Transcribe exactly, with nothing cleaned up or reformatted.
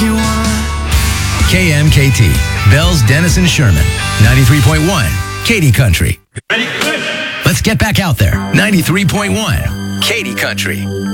you want. K M K T, Bells, Denison, Sherman, ninety-three point one, Katy Country. Ready, good. Let's get back out there. ninety-three point one, Katy Country.